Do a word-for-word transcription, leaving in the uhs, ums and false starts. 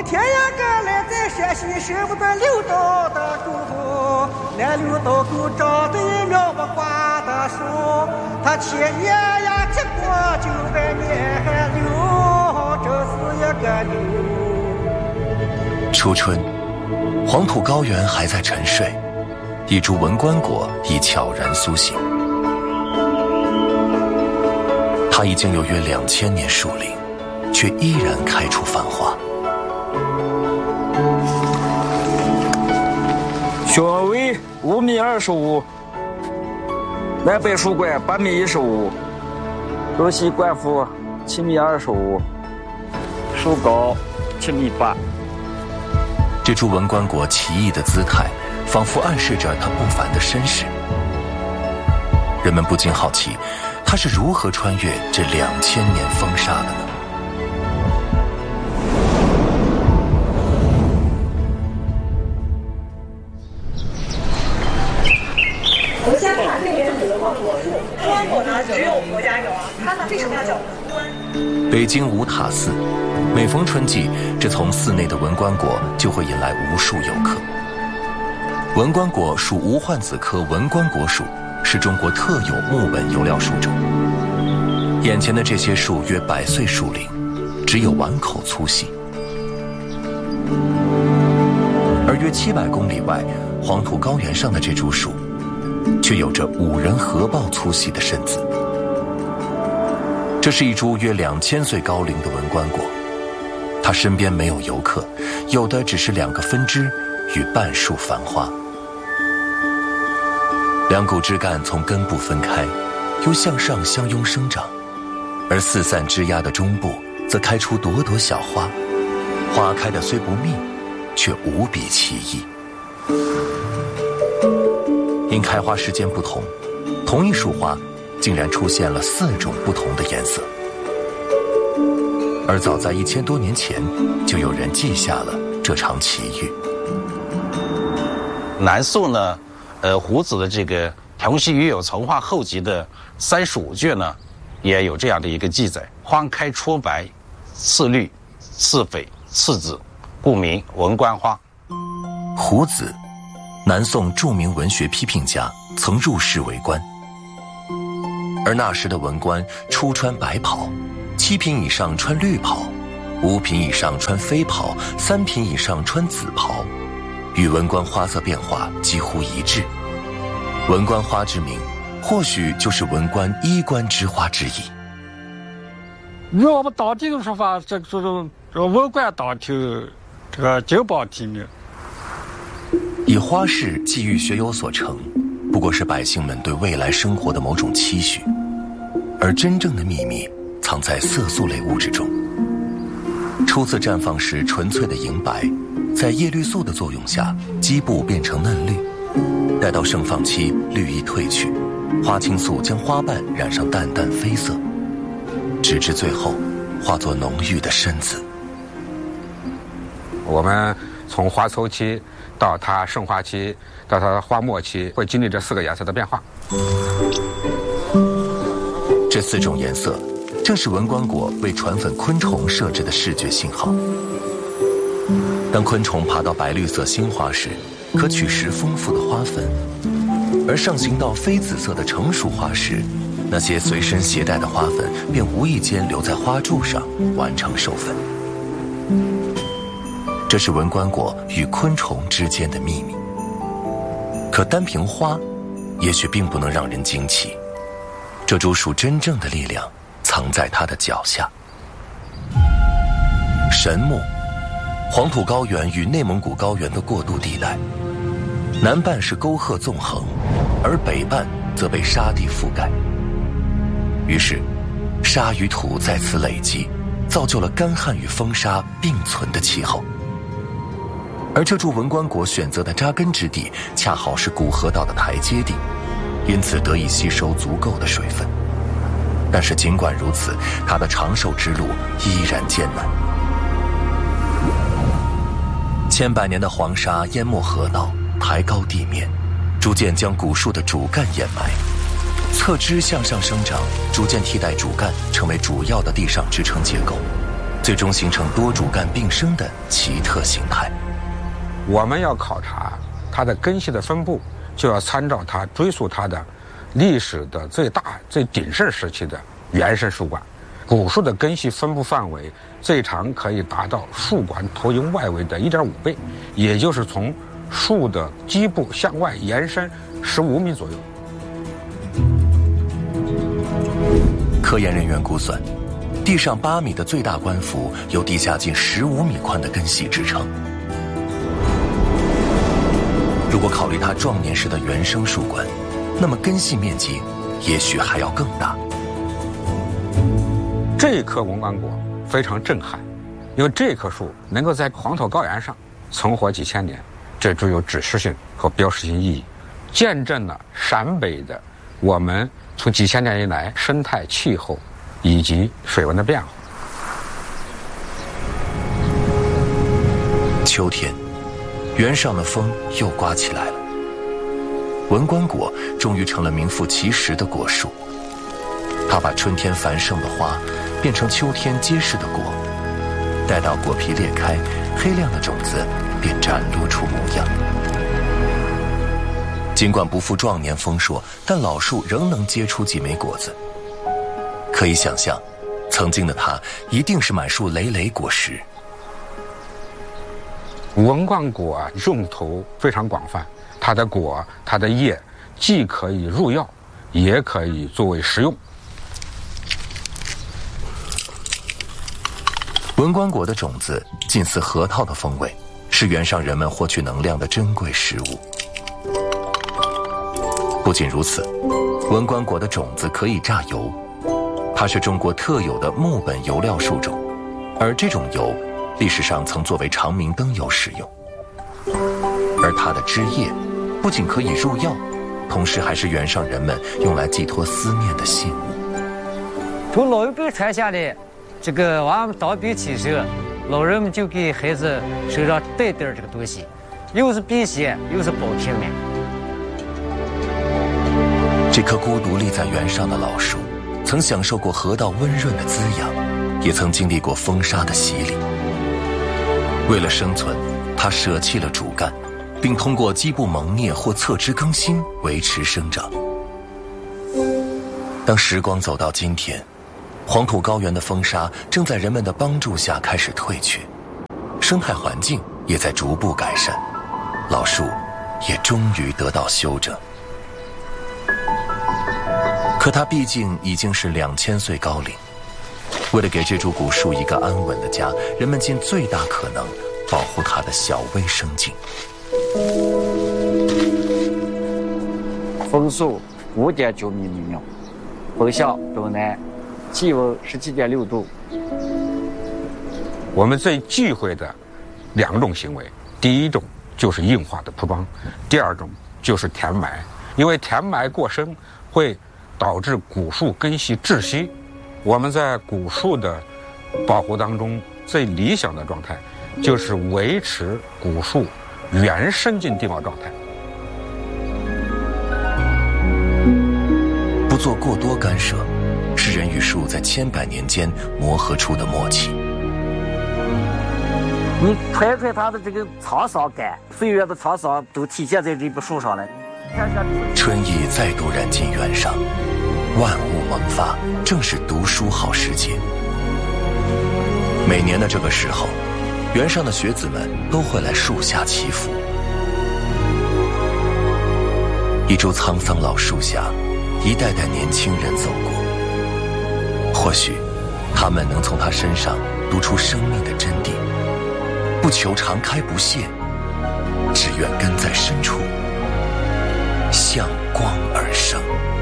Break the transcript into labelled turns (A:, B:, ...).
A: 天涯赶来在山西舍不得刘道的沟，那刘道沟长得一苗不挂的树，他千年呀结果九百年还留，这是一个牛。
B: 初春，黄土高原还在沉睡，一株文官果已悄然苏醒。它已经有约两千年树龄，却依然开出繁花。
C: 学位五米二十五，南北树冠八米一十五，东西冠幅七米二十五，树高七米八。
B: 这株文官果奇异的姿态，仿佛暗示着它不凡的身世。人们不禁好奇，它是如何穿越这两千年风沙的呢？
D: 我们先看这边是文官果树，文官果呢只有国家有啊，它呢为什么要叫文官？
B: 北京五塔寺，每逢春季，这丛寺内的文官果就会引来无数游客。文官果属无患子科文官果属，是中国特有木本油料树种。眼前的这些树约百岁树龄，只有碗口粗细。而约七百公里外，黄土高原上的这株树，却有着五人合抱粗细的身子。这是一株约两千岁高龄的文官果，它身边没有游客，有的只是两个分支与半束繁花。两股枝干从根部分开，又向上相拥生长，而四散枝桠的中部则开出朵朵小花，花开的虽不密，却无比奇异。因开花时间不同，同一束花竟然出现了四种不同的颜色。而早在一千多年前，就有人记下了这场奇遇。
E: 南宋呢，呃，胡子的这个《同溪余有从化后集》的三十五卷呢，也有这样的一个记载：花开初白，次绿，次绯，次紫，故名文官花。
B: 胡子，南宋著名文学批评家，曾入仕为官。而那时的文官初穿白袍，七品以上穿绿袍，五品以上穿飞袍，三品以上穿紫袍，与文官花色变化几乎一致。文官花之名，或许就是文官衣冠之花之意。
C: 与我们当地的说法，这这种这文官当头，这个金榜题名。
B: 以花市寄予学有所成，不过是百姓们对未来生活的某种期许，而真正的秘密藏在色素类物质中。初次绽放时纯粹的银白，在叶绿素的作用下，基部变成嫩绿，待到盛放期，绿意褪去，花青素将花瓣染上淡淡绯色，直至最后化作浓郁的深紫。
F: 我们从花初期到它盛花期，到它花末期，会经历这四个颜色的变化。
B: 这四种颜色正是文官果为传粉昆虫设置的视觉信号。当昆虫爬到白绿色新花时，可取食丰富的花粉；而上行到绯紫色的成熟花时，那些随身携带的花粉便无意间留在花柱上，完成授粉。这是文官果与昆虫之间的秘密。可单凭花，也许并不能让人惊奇。这株树真正的力量藏在它的脚下。神木，黄土高原与内蒙古高原的过渡地带，南半是沟壑纵横，而北半则被沙地覆盖。于是，沙与土在此累积，造就了干旱与风沙并存的气候。而这株文官果选择的扎根之地，恰好是古河道的台阶地，因此得以吸收足够的水分。但是尽管如此，它的长寿之路依然艰难。千百年的黄沙淹没河道，抬高地面，逐渐将古树的主干掩埋。侧枝向上生长，逐渐替代主干，成为主要的地上支撑结构，最最终形成多主干并生的奇特形态。
F: 我们要考察它的根系的分布，就要参照它追溯它的历史的最大最鼎盛时期的原生树冠。古树的根系分布范围最长可以达到树管投影外围的 一点五 倍，也就是从树的基部向外延伸十五米左右。
B: 科研人员估算，地上八米的最大冠幅由地下近十五米宽的根系支撑。如果考虑它壮年时的原生树冠，那么根系面积也许还要更大。
F: 这棵文冠果非常震撼，因为这棵树能够在黄土高原上存活几千年，这具有指示性和标识性意义，见证了陕北的我们从几千年以来生态、气候以及水文的变化。
B: 秋天，原上的风又刮起来了。文冠果终于成了名副其实的果树，它把春天繁盛的花变成秋天结实的果，待到果皮裂开，黑亮的种子便展露出模样。尽管不负壮年丰硕，但老树仍能结出几枚果子。可以想象，曾经的它一定是满树累累果实。
F: 文冠果啊，用途非常广泛，它的果、它的叶既可以入药，也可以作为食用。
B: 文冠果的种子近似核桃的风味，是原上人们获取能量的珍贵食物。不仅如此，文冠果的种子可以榨油，它是中国特有的木本油料树种，而这种油历史上曾作为长明灯油使用。而它的枝叶不仅可以入药，同时还是原上人们用来寄托思念的信物。
G: 从老一辈传下来，这个娃们当兵起时，老人们就给孩子手上带点这个东西，又是辟邪，又是保平安。
B: 这棵孤独立在原上的老树，曾享受过河道温润的滋养，也曾经历过风沙的洗礼。为了生存，它舍弃了主干，并通过基部萌灭或侧枝更新维持生长。当时光走到今天，黄土高原的风沙正在人们的帮助下开始退却，生态环境也在逐步改善，老树也终于得到修整。可它毕竟已经是两千岁高龄，为了给这株古树一个安稳的家，人们尽最大可能保护它的小微生境。
C: 风速五点九米每秒，风向东南，气温十七点六度。
F: 我们最忌讳的两种行为，第一种就是硬化的铺装，第二种就是填埋。因为填埋过深会导致古树根系窒息。我们在古树的保护当中，最理想的状态就是维持古树原生境地貌状态，
B: 不做过多干涉，是人与树在千百年间磨合出的默契。
G: 你揣揣它的这个沧桑感，岁月的沧桑都体现在这棵树上了。
B: 春意再度染进原上，万物萌发，正是读书好时节。每年的这个时候，原上的学子们都会来树下祈福。一株沧桑老树下，一代代年轻人走过。或许，他们能从他身上读出生命的真谛，不求常开不谢，只愿根在深处，向光而生。